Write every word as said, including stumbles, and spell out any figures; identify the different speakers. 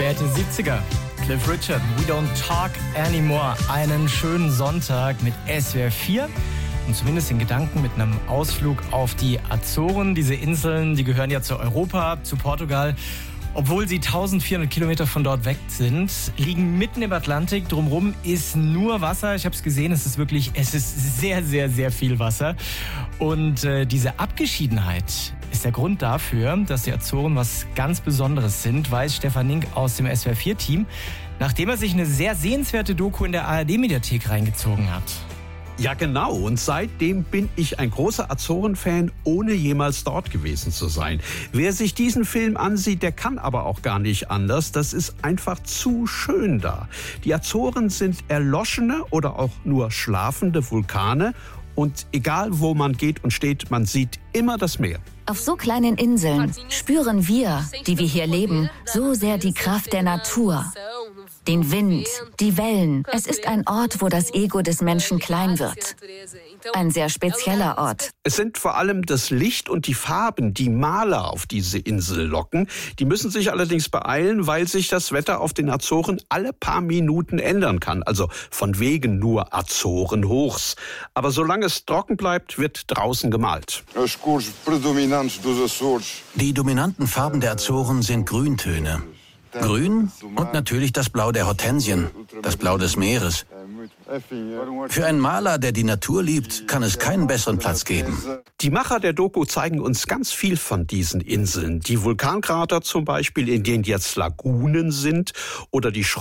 Speaker 1: Späte siebziger. Cliff Richard, We Don't Talk Anymore. Einen schönen Sonntag mit S W R vier. Und zumindest in Gedanken mit einem Ausflug auf die Azoren. Diese Inseln, die gehören ja zu Europa, zu Portugal. Obwohl sie eintausendvierhundert Kilometer von dort weg sind, liegen mitten im Atlantik. Drumherum ist nur Wasser. Ich habe es gesehen, es ist wirklich, es ist sehr, sehr, sehr viel Wasser. Und äh, diese Abgeschiedenheit ist der Grund dafür, dass die Azoren was ganz Besonderes sind, weiß Stefan Nink aus dem S W R vier Team, nachdem er sich eine sehr sehenswerte Doku in der A R D-Mediathek reingezogen hat.
Speaker 2: Ja, genau. Und seitdem bin ich ein großer Azoren-Fan, ohne jemals dort gewesen zu sein. Wer sich diesen Film ansieht, der kann aber auch gar nicht anders. Das ist einfach zu schön da. Die Azoren sind erloschene oder auch nur schlafende Vulkane. Und egal, wo man geht und steht, man sieht immer das Meer.
Speaker 3: Auf so kleinen Inseln spüren wir, die wir hier leben, so sehr die Kraft der Natur. Den Wind, die Wellen. Es ist ein Ort, wo das Ego des Menschen klein wird. Ein sehr spezieller Ort.
Speaker 2: Es sind vor allem das Licht und die Farben, die Maler auf diese Insel locken. Die müssen sich allerdings beeilen, weil sich das Wetter auf den Azoren alle paar Minuten ändern kann. Also von wegen nur Azorenhochs. Aber solange es trocken bleibt, wird draußen gemalt.
Speaker 4: Die dominanten Farben der Azoren sind Grüntöne. Grün und natürlich das Blau der Hortensien, das Blau des Meeres. Für einen Maler, der die Natur liebt, kann es keinen besseren Platz geben.
Speaker 2: Die Macher der Doku zeigen uns ganz viel von diesen Inseln. Die Vulkankrater zum Beispiel, in denen jetzt Lagunen sind, oder die Schrottplätze